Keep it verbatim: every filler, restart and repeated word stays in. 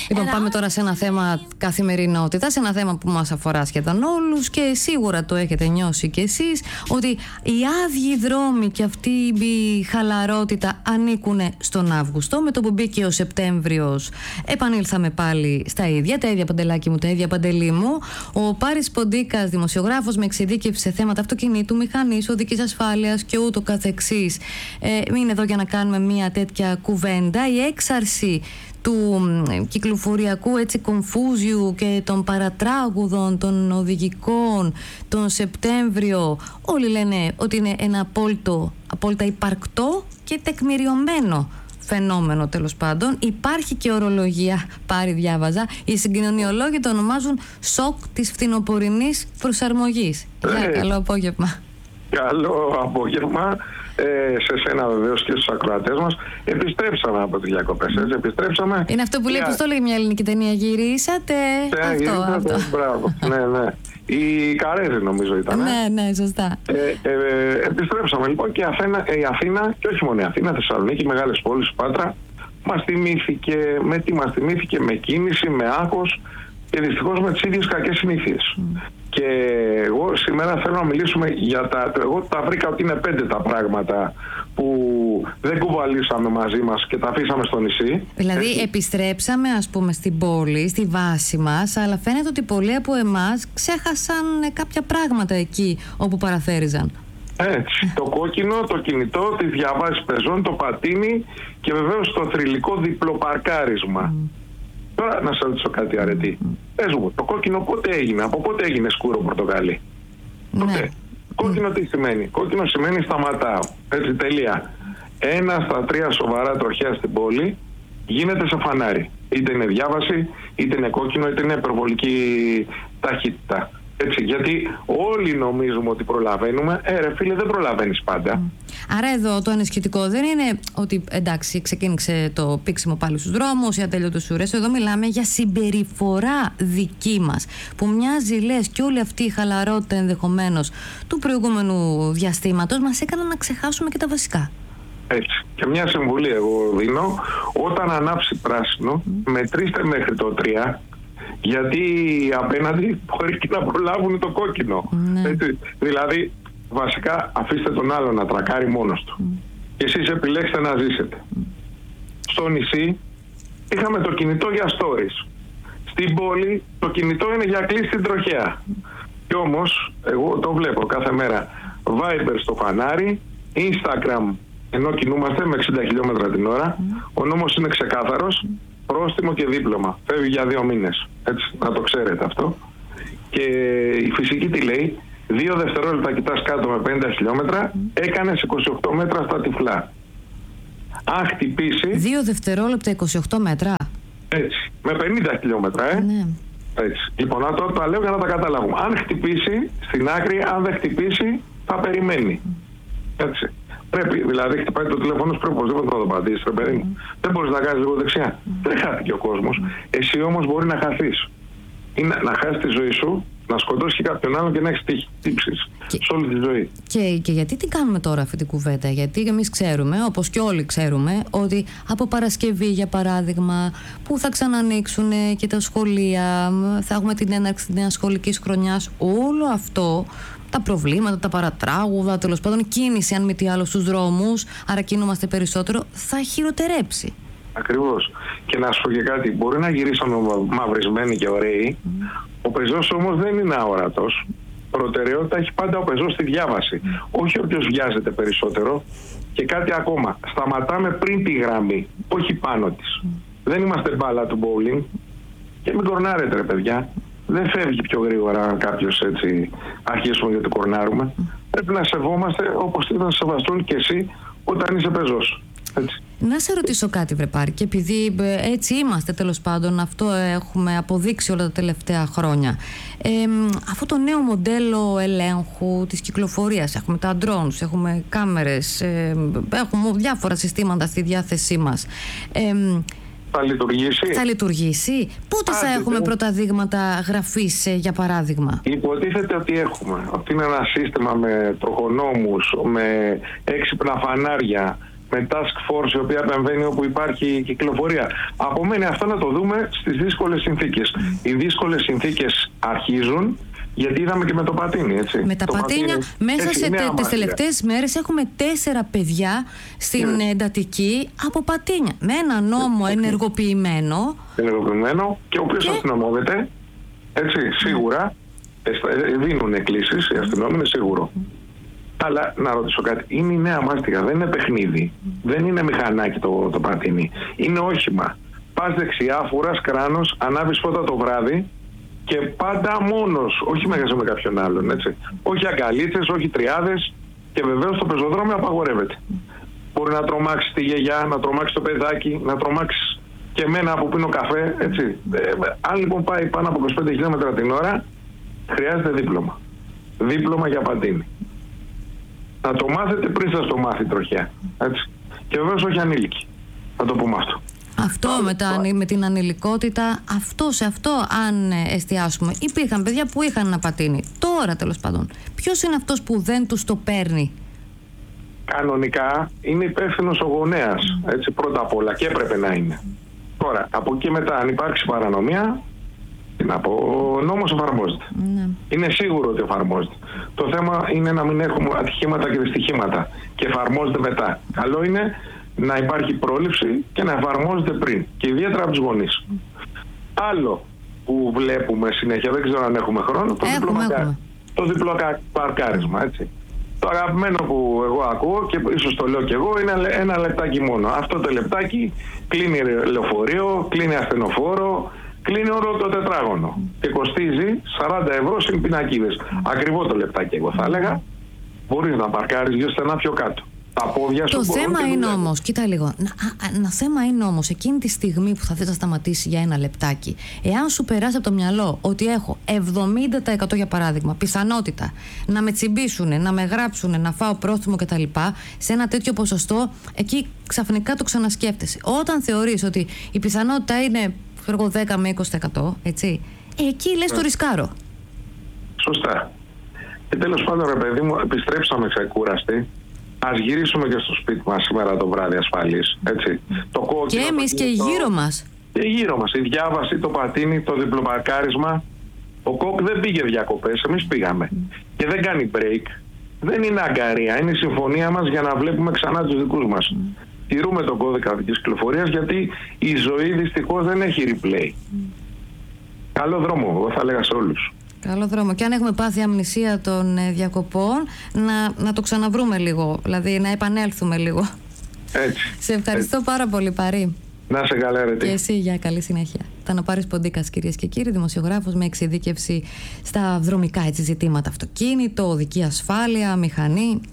Λοιπόν, πάμε τώρα σε ένα θέμα καθημερινότητα, σε ένα θέμα που μας αφορά σχεδόν όλους και σίγουρα το έχετε νιώσει κι εσείς, ότι οι άδειοι δρόμοι και αυτή η χαλαρότητα ανήκουν στον Αύγουστο. Με το που μπήκε ο Σεπτέμβριος επανήλθαμε πάλι στα ίδια, τα ίδια Παντελάκη μου, τα ίδια Παντελή μου. Ο Πάρης Ποντίκας, δημοσιογράφος με εξειδίκευση σε θέματα αυτοκινήτου, μηχανής, οδικής ασφάλειας και ούτω καθεξής, ε, είναι εδώ για να κάνουμε μια τέτοια κουβέντα. Η έξαρση του κυκλοφοριακού έτσι κομφούζιου και των παρατράγουδων, των οδηγικών, τον Σεπτέμβριο, όλοι λένε ότι είναι ένα απόλυτο, απόλυτα υπαρκτό και τεκμηριωμένο φαινόμενο, τέλος πάντων. Υπάρχει και ορολογία, Πάρη, διάβαζα. Οι συγκοινωνιολόγοι το ονομάζουν σοκ της φθινοπορεινής προσαρμογής. Γεια, καλό απόγευμα. Καλό απόγευμα. Ε, σε σένα βεβαίως και στους ακροατές μας. Επιστρέψαμε από τις διακοπές, έτσι, επιστρέψαμε. Είναι αυτό που λέει, πώς το λέει μια ελληνική ταινία, γυρίσατε. Ε, αυτό, γυρίσατε, αυτό. Μπράβο, ναι, ναι. Η Καρέζη νομίζω ήταν. Ναι, ναι, σωστά. Ε, ε, επιστρέψαμε λοιπόν και Αθήνα, η Αθήνα, και όχι μόνο η Αθήνα, Θεσσαλονίκη, μεγάλες πόλεις, Πάτρα, μας θυμήθηκε, με τι μας θυμήθηκε, με κίνηση, με άγχος και δυστυχώς με τις ίδιες κακές συνήθειες. Mm. Και εγώ σήμερα θέλω να μιλήσουμε για τα... Εγώ τα βρήκα ότι είναι πέντε τα πράγματα που δεν κουβαλήσαμε μαζί μας και τα αφήσαμε στο νησί. Δηλαδή Έτσι. επιστρέψαμε ας πούμε στην πόλη, στη βάση μας, αλλά φαίνεται ότι πολλοί από εμάς ξέχασαν κάποια πράγματα εκεί όπου παραθέριζαν. Έτσι. Το κόκκινο, το κινητό, τη διαβάση πεζών, το πατίνι και βεβαίως το θρυλικό διπλοπαρκάρισμα. Mm. Τώρα να σε ρωτήσω κάτι, αρετή. Mm. Πες μου, το κόκκινο πότε έγινε, από πότε έγινε σκούρο πορτοκαλί? Ναι. Τότε. Κόκκινο τι σημαίνει? Κόκκινο σημαίνει σταματάω. Έτσι, τελεία. Ένα στα τρία σοβαρά τροχαία στην πόλη γίνεται σε φανάρι. Είτε είναι διάβαση, είτε είναι κόκκινο, είτε είναι υπερβολική ταχύτητα. Έτσι, γιατί όλοι νομίζουμε ότι προλαβαίνουμε. Ε, ρε φίλε, δεν προλαβαίνεις πάντα. Άρα εδώ το ανησυχητικό δεν είναι ότι εντάξει, ξεκίνησε το πήξιμο πάλι στους δρόμους ή ατέλειωτος ουρές. Εδώ μιλάμε για συμπεριφορά δική μας, που μοιάζει, λες, και όλη αυτή η χαλαρότητα ενδεχομένως του προηγούμενου διαστήματος μας έκαναν να ξεχάσουμε και τα βασικά. Έτσι. Και μια συμβουλή εγώ δίνω: όταν ανάψει πράσινο, mm. μετρήστε μέχρι το τρία. Γιατί απέναντι μπορεί και να προλάβουν το κόκκινο. Ναι. Έτσι, δηλαδή, βασικά αφήστε τον άλλο να τρακάρει μόνος του. Mm. Και εσείς επιλέξτε να ζήσετε. Mm. Στο νησί είχαμε το κινητό για stories. Στην πόλη το κινητό είναι για κλείσει την τροχέα. Mm. Και όμως, εγώ το βλέπω κάθε μέρα. Viber στο φανάρι, Instagram ενώ κινούμαστε με εξήντα χιλιόμετρα την ώρα. Mm. Ο νόμος είναι ξεκάθαρος. Mm. Πρόστιμο και δίπλωμα. Φεύγει για δύο μήνες. Έτσι, να το ξέρετε αυτό. Και η φυσική τι λέει? Δύο δευτερόλεπτα κοιτάς κάτω με πενήντα χιλιόμετρα, έκανες είκοσι οκτώ μέτρα στα τυφλά. Αν χτυπήσει... Δύο δευτερόλεπτα είκοσι οκτώ μέτρα. Έτσι, με πενήντα χιλιόμετρα, ε. Ναι. Έτσι. Λοιπόν, να το, το λέω για να τα καταλάβουμε. Αν χτυπήσει, στην άκρη, αν δεν χτυπήσει, θα περιμένει. Έτσι. Πρέπει, δηλαδή, χτυπάει το τηλέφωνο σου, πρέπει οπωσδήποτε να το πατήσεις, ρε παιδί μου. Mm. Δεν μπορείς να κάνεις λίγο δεξιά. Mm. Δεν χάθηκε ο κόσμος. Mm. Εσύ όμως μπορεί να χαθείς. Ή να, να χάσεις τη ζωή σου, να σκοτώσεις και κάποιον άλλον και να έχεις τύψεις σε όλη τη ζωή. Και, και γιατί την κάνουμε τώρα αυτή την κουβέντα? Γιατί εμείς ξέρουμε, όπως και όλοι ξέρουμε, ότι από Παρασκευή, για παράδειγμα, που θα ξανανοίξουν και τα σχολεία, θα έχουμε την έναρξη της νέας σχολικής χρονιάς, όλο αυτό, τα προβλήματα, τα παρατράγουδα, τέλος πάντων, κίνηση, αν μη τι άλλο, στους δρόμους, άρα κινούμαστε περισσότερο, θα χειροτερέψει. Ακριβώς. Και να σου πω και κάτι, μπορεί να γυρίσαμε μαυρισμένοι και ωραίοι, mm. ο πεζός όμως δεν είναι αόρατος. Προτεραιότητα έχει πάντα ο πεζός στη διάβαση. Mm. Όχι όποιος βιάζεται περισσότερο. Και κάτι ακόμα, σταματάμε πριν τη γραμμή, όχι πάνω της. Mm. Δεν είμαστε μπάλα του bowling. Και μην κορνάρετε, ρε παιδιά. Δεν φεύγει πιο γρήγορα αν κάποιος έτσι αρχίσουμε γιατί κορνάρουμε. Mm. Πρέπει να σεβόμαστε όπως θα σεβαστούν και εσύ όταν είσαι πεζός. Έτσι. Να σε ρωτήσω κάτι, βρε Πάρη, και επειδή έτσι είμαστε, τέλος πάντων, αυτό έχουμε αποδείξει όλα τα τελευταία χρόνια. Ε, αυτό το νέο μοντέλο ελέγχου της κυκλοφορίας, έχουμε τα drones, έχουμε κάμερες, ε, έχουμε διάφορα συστήματα στη διάθεσή μας. Ε, Θα λειτουργήσει. Θα λειτουργήσει. Πότε Α, θα έχουμε δε... πρώτα δείγματα γραφής, για παράδειγμα? Υποτίθεται ότι έχουμε. Ότι είναι ένα σύστημα με τροχονόμους, με έξυπνα φανάρια, με task force η οποία επεμβαίνει όπου υπάρχει κυκλοφορία. Απομένει αυτό να το δούμε στις δύσκολες συνθήκες. Mm. Οι δύσκολες συνθήκες αρχίζουν, γιατί είδαμε και με το πατίνι, έτσι. Με τα το πατίνια, πατίνι, μέσα έτσι, σε τε, τις τελευταίες μέρες έχουμε τέσσερα παιδιά στην yeah. εντατική από πατίνια. Με ένα νόμο yeah. ενεργοποιημένο. Ενεργοποιημένο και ο οποίος και... αστυνομεύεται, έτσι, σίγουρα. Mm. Δίνουν εκκλήσεις, οι αστυνόμοι, είναι σίγουρο. Mm. Αλλά να ρωτήσω κάτι, είναι η νέα μάστιγα, δεν είναι παιχνίδι, mm. δεν είναι μηχανάκι το, το πατίνι, είναι όχημα. Πας δεξιά, φοράς κράνος, ανάβεις φώτα το βράδυ και πάντα μόνος, όχι μέσα με κάποιον άλλον, έτσι. Όχι αγκαλίτσες, όχι τριάδες και βεβαίως το πεζοδρόμιο απαγορεύεται. Mm. Μπορεί να τρομάξει τη γιαγιά, να τρομάξει το παιδάκι, να τρομάξει και εμένα που πίνω καφέ, έτσι. Mm. Ε, αν λοιπόν πάει πάνω από είκοσι πέντε χιλιόμετρα την ώρα, χρειάζεται δίπλωμα. Δίπλωμα για πατίνι. Να το μάθετε πριν σας το μάθει τροχιά. Έτσι. Και βεβαίως όχι ανήλικοι. Θα το πούμε αυτό. Αυτό με, τα, με την ανηλικότητα, αυτό σε αυτό αν εστιάσουμε. Υπήρχαν παιδιά που είχαν να πατίνι. Τώρα τέλος πάντων, ποιος είναι αυτός που δεν τους το παίρνει? Κανονικά είναι υπεύθυνος ο γονέας. Έτσι, πρώτα απ' όλα, και έπρεπε να είναι. Τώρα, από εκεί μετά, αν υπάρξει παρανομία, τι να πω, ο νόμος εφαρμόζεται. Ναι. Είναι σίγουρο ότι εφαρμόζεται. Το θέμα είναι να μην έχουμε ατυχήματα και δυστυχήματα και εφαρμόζεται μετά. Καλό είναι να υπάρχει πρόληψη και να εφαρμόζεται πριν. Και ιδιαίτερα από τους γονείς. Άλλο που βλέπουμε συνέχεια, δεν ξέρω αν έχουμε χρόνο, το διπλό, το διπλό παρκάρισμα, έτσι. Το αγαπημένο που εγώ ακούω και ίσως το λέω και εγώ είναι ένα λεπτάκι μόνο. Αυτό το λεπτάκι κλείνει λεωφορείο, κλείνει ασθενοφόρο, κλείνει όλο το τετράγωνο και κοστίζει σαράντα ευρώ συν πινακίδες. Ακριβό το λεπτάκι, εγώ θα έλεγα. Μπορείς να παρκάρεις δύο στενά πιο κάτω. Τα πόδια σου. Το θέμα είναι όμως, κοίτα λίγο, να, να θέμα είναι όμως εκείνη τη στιγμή που θα θες να σταματήσει για ένα λεπτάκι, εάν σου περάσει από το μυαλό ότι έχω εβδομήντα τοις εκατό για παράδειγμα πιθανότητα να με τσιμπήσουν, να με γράψουν, να φάω πρόστιμο κτλ. Σε ένα τέτοιο ποσοστό, εκεί ξαφνικά το ξανασκέφτεσαι. Όταν θεωρείς ότι η πιθανότητα είναι δέκα με είκοσι τοις εκατό, έτσι, εκεί λες το ρισκάρω. Σωστά. Και τέλος πάντων, ρε παιδί μου, επιστρέψαμε ξεκούραστοι. Ας γυρίσουμε και στο σπίτι μας σήμερα το βράδυ ασφαλής, έτσι. Το κόκκινο, και εμείς και το... γύρω μας. Και γύρω μας. Η διάβαση, το πατίνι, το διπλοπαρκάρισμα. Ο κόκ δεν πήγε διακοπές, εμείς πήγαμε. Mm. Και δεν κάνει break. Δεν είναι αγκαρία. Είναι η συμφωνία μας για να βλέπουμε ξανά τους δικούς μας. Mm. Τηρούμε τον κώδικα οδικής κυκλοφορίας γιατί η ζωή δυστυχώς δεν έχει replay. Mm. Καλό δρόμο, εγώ θα έλεγα σε όλους. Καλό δρόμο. Και αν έχουμε πάθει αμνησία των ε, διακοπών, να, να το ξαναβρούμε λίγο. Δηλαδή να επανέλθουμε λίγο. Έτσι. Σε ευχαριστώ Έτσι. πάρα πολύ, Παρή. Να σε καλά, ρε. Και εσύ, για καλή συνέχεια. Ήταν ο Πάρης Ποντίκας, κυρίες και κύριοι, δημοσιογράφος με εξειδίκευση στα δρομικά έτσι, ζητήματα. Αυτοκίνητο, οδική ασφάλεια, μηχανή.